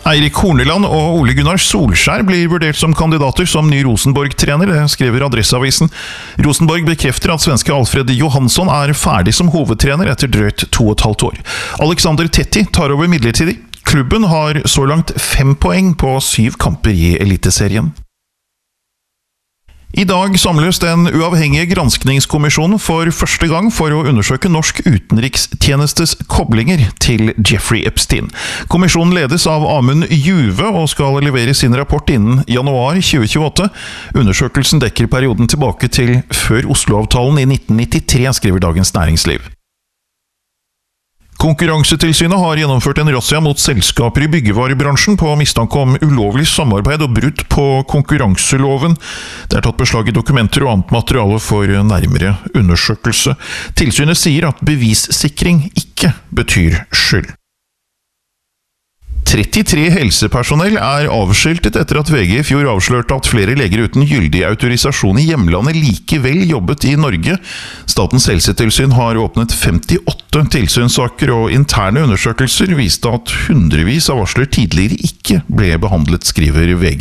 Eirik Horneland og Ole Gunnar Solskjær blir vurdert som kandidater som ny Rosenborg-trener, det skriver Adresseavisen. Rosenborg bekrefter at svenske Alfred Johansson er ferdig som hovedtrener etter drøyt 2,5 år. Alexander Tetti tar over midlertidig. Klubben har så langt 5 poeng på 7 kamper i Eliteserien. I dag samles den uavhengige granskningskommisjonen for første gang for å undersøke norsk utenrikstjenestes koblinger til Jeffrey Epstein. Kommisjonen ledes av Amund Juve og skal levere sin rapport innen januar 2028. Undersøkelsen dekker perioden tilbake til før Oslo-avtalen i 1993, skriver Dagens Næringsliv. Konkurransetilsynet har gjennomført en razzia mot selskaper i byggevarebransjen på mistanke om ulovlig samarbeid og brudd på konkurranseloven. Det er tatt beslag i dokumenter og annet materiale for nærmere undersøkelse. Tilsynet sier at bevissikring ikke betyr skyld. 33 helsepersonell er avskiltet etter at VG i fjor avslørte at flere leger uten gyldig autorisasjon i hjemlandet likevel jobbet i Norge. Statens helsetilsyn har åpnet 58 tilsynssaker, og interne undersøkelser viste at hundrevis av varsler tidligere ikke ble behandlet, skriver VG.